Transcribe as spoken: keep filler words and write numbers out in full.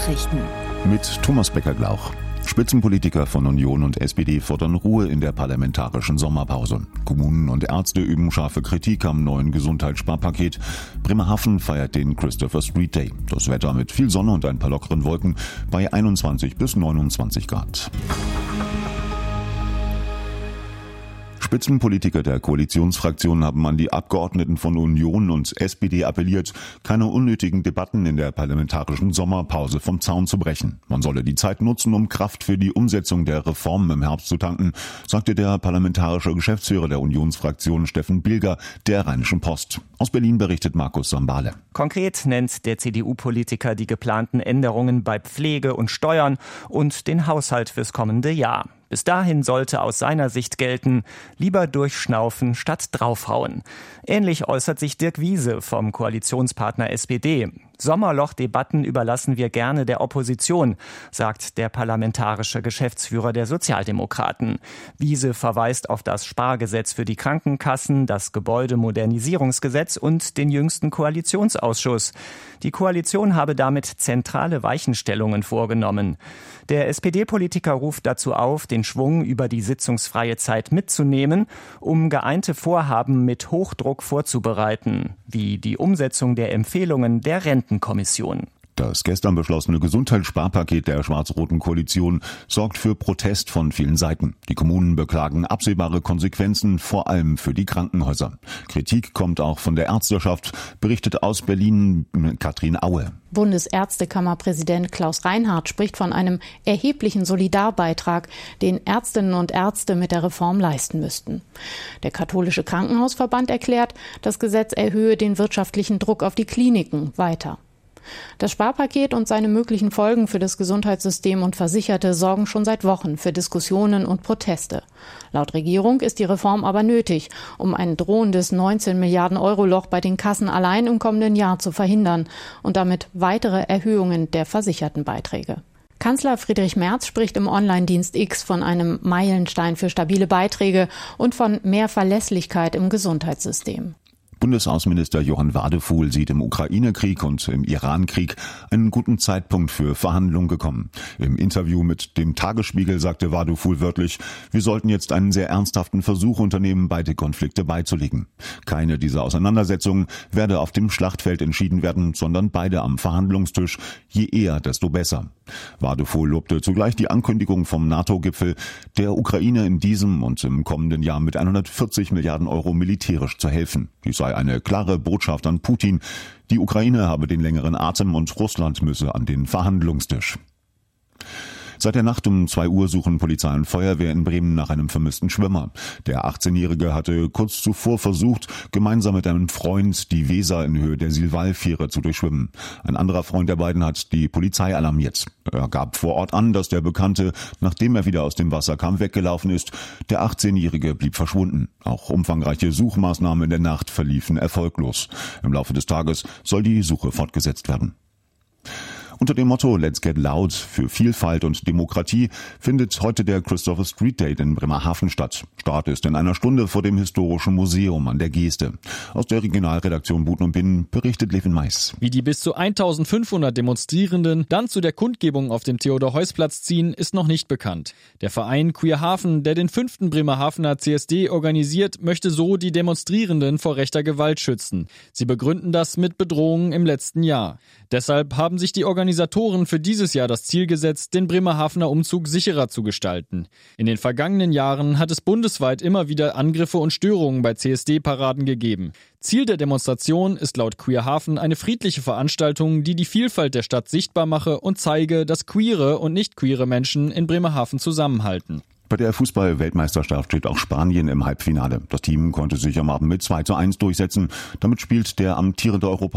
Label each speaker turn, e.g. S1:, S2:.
S1: Nachrichten.
S2: Mit Thomas Becker-Glauch. Spitzenpolitiker von Union und S P D fordern Ruhe in der parlamentarischen Sommerpause. Kommunen und Ärzte üben scharfe Kritik am neuen Gesundheitssparpaket. Bremerhaven feiert den Christopher Street Day. Das Wetter mit viel Sonne und ein paar lockeren Wolken bei einundzwanzig bis neunundzwanzig Grad. Spitzenpolitiker der Koalitionsfraktionen haben an die Abgeordneten von Union und S P D appelliert, keine unnötigen Debatten in der parlamentarischen Sommerpause vom Zaun zu brechen. Man solle die Zeit nutzen, um Kraft für die Umsetzung der Reformen im Herbst zu tanken, sagte der parlamentarische Geschäftsführer der Unionsfraktion Steffen Bilger der Rheinischen Post. Aus Berlin berichtet Markus Sambale.
S3: Konkret nennt der C D U-Politiker die geplanten Änderungen bei Pflege und Steuern und den Haushalt fürs kommende Jahr. Bis dahin sollte aus seiner Sicht gelten, lieber durchschnaufen statt draufhauen. Ähnlich äußert sich Dirk Wiese vom Koalitionspartner S P D. Sommerloch-Debatten überlassen wir gerne der Opposition, sagt der parlamentarische Geschäftsführer der Sozialdemokraten. Wiese verweist auf das Spargesetz für die Krankenkassen, das Gebäudemodernisierungsgesetz und den jüngsten Koalitionsausschuss. Die Koalition habe damit zentrale Weichenstellungen vorgenommen. Der S P D-Politiker ruft dazu auf, den Schwung über die sitzungsfreie Zeit mitzunehmen, um geeinte Vorhaben mit Hochdruck vorzubereiten, wie die Umsetzung der Empfehlungen der Rentenkommission.
S2: Das gestern beschlossene Gesundheitssparpaket der schwarz-roten Koalition sorgt für Protest von vielen Seiten. Die Kommunen beklagen absehbare Konsequenzen, vor allem für die Krankenhäuser. Kritik kommt auch von der Ärzteschaft, berichtet aus Berlin Katrin Aue.
S4: Bundesärztekammerpräsident Klaus Reinhardt spricht von einem erheblichen Solidarbeitrag, den Ärztinnen und Ärzte mit der Reform leisten müssten. Der Katholische Krankenhausverband erklärt, das Gesetz erhöhe den wirtschaftlichen Druck auf die Kliniken weiter. Das Sparpaket und seine möglichen Folgen für das Gesundheitssystem und Versicherte sorgen schon seit Wochen für Diskussionen und Proteste. Laut Regierung ist die Reform aber nötig, um ein drohendes neunzehn Milliarden Euro Loch bei den Kassen allein im kommenden Jahr zu verhindern und damit weitere Erhöhungen der Versichertenbeiträge. Kanzler Friedrich Merz spricht im Online-Dienst X von einem Meilenstein für stabile Beiträge und von mehr Verlässlichkeit im Gesundheitssystem.
S2: Bundesaußenminister Johann Wadefuhl sieht im Ukraine-Krieg und im Iran-Krieg einen guten Zeitpunkt für Verhandlungen gekommen. Im Interview mit dem Tagesspiegel sagte Wadefuhl wörtlich, wir sollten jetzt einen sehr ernsthaften Versuch unternehmen, beide Konflikte beizulegen. Keine dieser Auseinandersetzungen werde auf dem Schlachtfeld entschieden werden, sondern beide am Verhandlungstisch. Je eher, desto besser. Wadefuhl lobte zugleich die Ankündigung vom NATO-Gipfel, der Ukraine in diesem und im kommenden Jahr mit hundertvierzig Milliarden Euro militärisch zu helfen. Dies sei eine klare Botschaft an Putin. Die Ukraine habe den längeren Atem und Russland müsse an den Verhandlungstisch. Seit der Nacht um zwei Uhr suchen Polizei und Feuerwehr in Bremen nach einem vermissten Schwimmer. Der achtzehnjährige hatte kurz zuvor versucht, gemeinsam mit einem Freund die Weser in Höhe der Silval-Fähre zu durchschwimmen. Ein anderer Freund der beiden hat die Polizei alarmiert. Er gab vor Ort an, dass der Bekannte, nachdem er wieder aus dem Wasser kam, weggelaufen ist. Der achtzehnjährige blieb verschwunden. Auch umfangreiche Suchmaßnahmen in der Nacht verliefen erfolglos. Im Laufe des Tages soll die Suche fortgesetzt werden. Unter dem Motto Let's Get Loud für Vielfalt und Demokratie findet heute der Christopher Street Day in Bremerhaven statt. Start ist in einer Stunde vor dem Historischen Museum an der Geste. Aus der Regionalredaktion Buten und Binnen berichtet Levin Mais.
S5: Wie die bis zu eintausendfünfhundert Demonstrierenden dann zu der Kundgebung auf dem Theodor-Heuss-Platz ziehen, ist noch nicht bekannt. Der Verein Queerhaven, der den fünften Bremerhavener C S D organisiert, möchte so die Demonstrierenden vor rechter Gewalt schützen. Sie begründen das mit Bedrohungen im letzten Jahr. Deshalb haben sich die Organisatoren Organisatoren für dieses Jahr das Ziel gesetzt, den Bremerhavener Umzug sicherer zu gestalten. In den vergangenen Jahren hat es bundesweit immer wieder Angriffe und Störungen bei C S D-Paraden gegeben. Ziel der Demonstration ist laut Queerhaven eine friedliche Veranstaltung, die die Vielfalt der Stadt sichtbar mache und zeige, dass queere und nicht queere Menschen in Bremerhaven zusammenhalten.
S2: Bei der Fußball-Weltmeisterschaft steht auch Spanien im Halbfinale. Das Team konnte sich am Abend mit zwei zu eins durchsetzen. Damit spielt der amtierende Europa